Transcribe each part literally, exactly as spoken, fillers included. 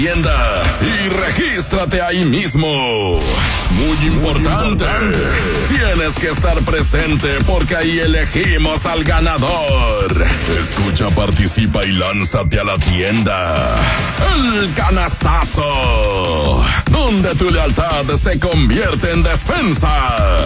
tienda y regístrate ahí mismo. Muy importante, tienes que estar presente porque ahí elegimos al ganador. Escucha, participa y lánzate a la tienda. El canastazo, donde tu lealtad se convierte en despensa.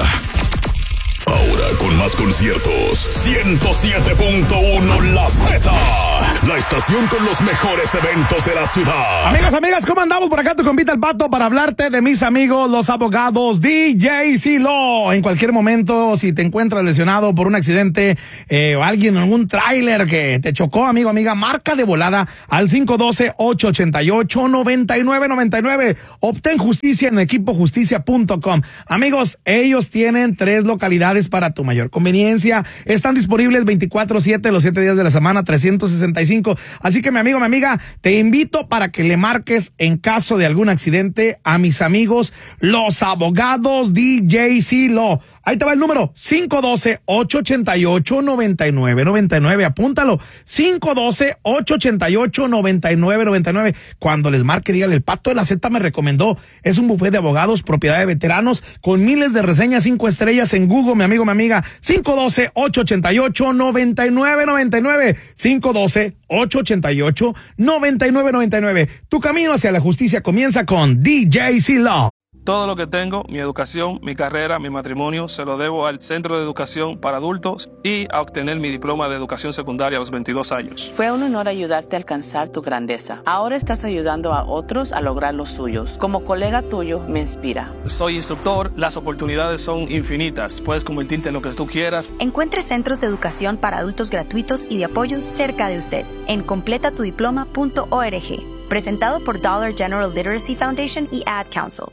Ahora con más conciertos, ciento siete punto uno La Z, la estación con los mejores eventos de la ciudad. Amigas, amigas, ¿cómo andamos? Por acá tu compita el Pato para hablarte de mis amigos, los abogados D J C Law. En cualquier momento, si te encuentras lesionado por un accidente eh, o alguien en algún tráiler que te chocó, amigo, amiga, marca de volada al cinco uno dos, ocho ocho ocho, nueve nueve nueve nueve. Obtén justicia en equipo justicia punto com. Amigos, ellos tienen tres localidades para tu mayor conveniencia. Están disponibles veinticuatro siete, los siete días de la semana, trescientos sesenta y cinco. Así que, mi amigo, mi amiga, te invito para que le marques en caso de algún accidente a mis amigos, los abogados D J C Law. Ahí te va el número, cinco uno dos, ocho ocho ocho, nueve nueve nueve nueve. Apúntalo, cinco uno dos, ocho ocho ocho, nueve nueve nueve nueve. Cuando les marque, dígale, el Pato de la Z me recomendó. Es un buffet de abogados, propiedad de veteranos, con miles de reseñas cinco estrellas en Google, mi amigo, mi amiga. cinco uno dos, ocho ocho ocho, nueve nueve nueve nueve. cinco uno dos, ocho ocho ocho, nueve nueve nueve nueve. Tu camino hacia la justicia comienza con D J C Law. Todo lo que tengo, mi educación, mi carrera, mi matrimonio, se lo debo al Centro de Educación para Adultos y a obtener mi diploma de educación secundaria a los veintidós años. Fue un honor ayudarte a alcanzar tu grandeza. Ahora estás ayudando a otros a lograr los suyos. Como colega tuyo, me inspira. Soy instructor, las oportunidades son infinitas. Puedes convertirte en lo que tú quieras. Encuentre centros de educación para adultos gratuitos y de apoyo cerca de usted en completa tu diploma punto org. Presentado por Dollar General Literacy Foundation y Ad Council.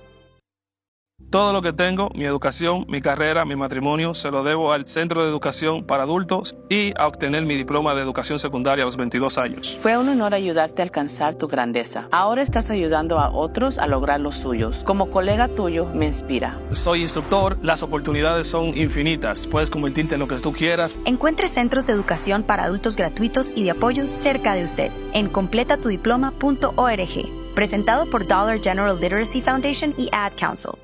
Todo lo que tengo, mi educación, mi carrera, mi matrimonio, se lo debo al Centro de Educación para Adultos y a obtener mi diploma de educación secundaria a los veintidós años. Fue un honor ayudarte a alcanzar tu grandeza. Ahora estás ayudando a otros a lograr los suyos. Como colega tuyo, me inspira. Soy instructor, las oportunidades son infinitas. Puedes convertirte en lo que tú quieras. Encuentre centros de educación para adultos gratuitos y de apoyo cerca de usted en completa tu diploma punto org. Presentado por Dollar General Literacy Foundation y Ad Council.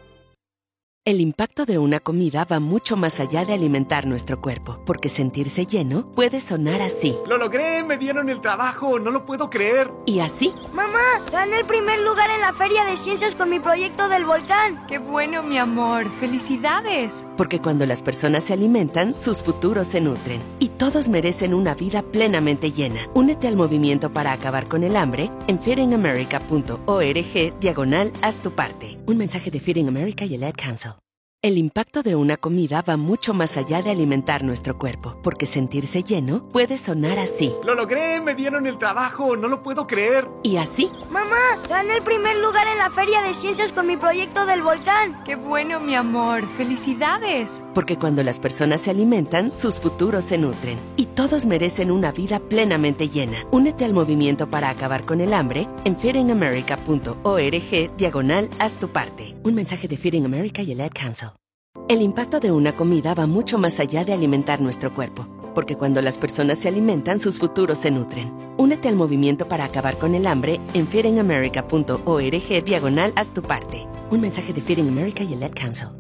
El impacto de una comida va mucho más allá de alimentar nuestro cuerpo, porque sentirse lleno puede sonar así. ¡Lo logré! ¡Me dieron el trabajo! ¡No lo puedo creer! Y así. ¡Mamá! ¡Gané el primer lugar en la Feria de Ciencias con mi proyecto del volcán! ¡Qué bueno, mi amor! ¡Felicidades! Porque cuando las personas se alimentan, sus futuros se nutren. Y todos merecen una vida plenamente llena. Únete al movimiento para acabar con el hambre en feeding america punto org diagonal haz tu parte. Un mensaje de Feeding America y el Ad Council. El impacto de una comida va mucho más allá de alimentar nuestro cuerpo, porque sentirse lleno puede sonar así. ¡Lo logré! ¡Me dieron el trabajo! ¡No lo puedo creer! Y así. ¡Mamá! ¡Gané el primer lugar en la Feria de Ciencias con mi proyecto del volcán! ¡Qué bueno, mi amor! ¡Felicidades! Porque cuando las personas se alimentan, sus futuros se nutren. Y todos merecen una vida plenamente llena. Únete al movimiento para acabar con el hambre en feeding america punto org diagonal haz tu parte. Un mensaje de Feeding America y el Ad Council. El impacto de una comida va mucho más allá de alimentar nuestro cuerpo, porque cuando las personas se alimentan, sus futuros se nutren. Únete al movimiento para acabar con el hambre en feeding america punto org diagonal haz tu parte. Un mensaje de Feeding America y el Ad Council.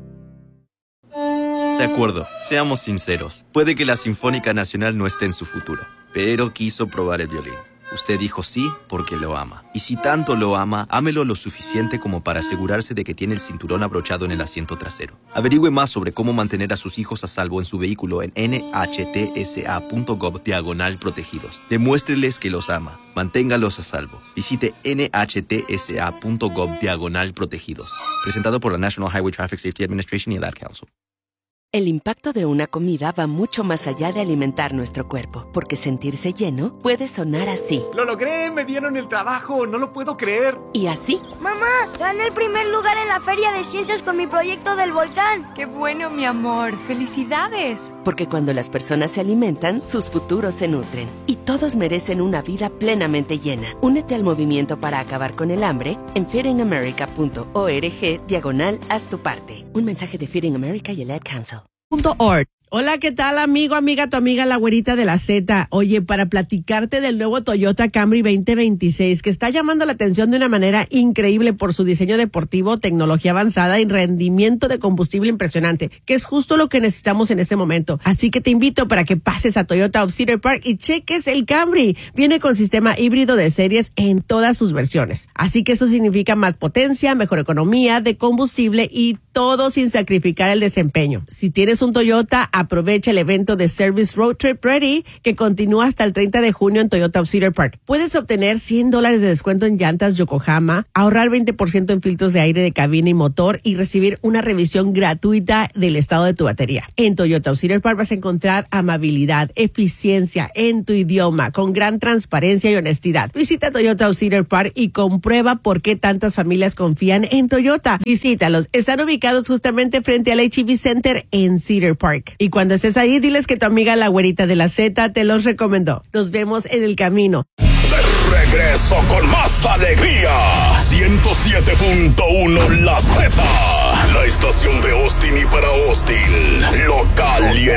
De acuerdo, seamos sinceros. Puede que la Sinfónica Nacional no esté en su futuro, pero quiso probar el violín. Usted dijo sí porque lo ama. Y si tanto lo ama, ámelo lo suficiente como para asegurarse de que tiene el cinturón abrochado en el asiento trasero. Averigüe más sobre cómo mantener a sus hijos a salvo en su vehículo en N H T S A punto gov diagonal protegidos. Demuéstreles que los ama. Manténgalos a salvo. Visite N H T S A punto gov diagonal protegidos. Presentado por la National Highway Traffic Safety Administration y el Ad Council. El impacto de una comida va mucho más allá de alimentar nuestro cuerpo, porque sentirse lleno puede sonar así. ¡Lo logré! ¡Me dieron el trabajo! ¡No lo puedo creer! Y así. ¡Mamá! ¡Gané el primer lugar en la Feria de Ciencias con mi proyecto del volcán! ¡Qué bueno, mi amor! ¡Felicidades! Porque cuando las personas se alimentan, sus futuros se nutren. Y todos merecen una vida plenamente llena. Únete al movimiento para acabar con el hambre en feeding america punto org diagonal haz tu parte. Un mensaje de Feeding America y el Ad Council. .org. Hola, ¿qué tal, amigo, amiga, tu amiga, la güerita de la Z? Oye, para platicarte del nuevo Toyota Camry veinte veintiséis, que está llamando la atención de una manera increíble por su diseño deportivo, tecnología avanzada y rendimiento de combustible impresionante, que es justo lo que necesitamos en este momento. Así que te invito para que pases a Toyota of Cedar Park y cheques el Camry. Viene con sistema híbrido de series en todas sus versiones. Así que eso significa más potencia, mejor economía de combustible y todo sin sacrificar el desempeño. Si tienes un Toyota, aprovecha el evento de Service Road Trip Ready que continúa hasta el treinta de junio en Toyota of Cedar Park. Puedes obtener cien dólares de descuento en llantas Yokohama, ahorrar veinte por ciento en filtros de aire de cabina y motor y recibir una revisión gratuita del estado de tu batería. En Toyota of Cedar Park vas a encontrar amabilidad, eficiencia en tu idioma, con gran transparencia y honestidad. Visita Toyota of Cedar Park y comprueba por qué tantas familias confían en Toyota. Visítalos. Están ubicados justamente frente al H E B Center en Cedar Park. Y cuando estés ahí, diles que tu amiga la güerita de la Z te los recomendó. Nos vemos en el camino. De regreso con más alegría. ciento siete punto uno La Z. La estación de Austin y para Austin. Local y en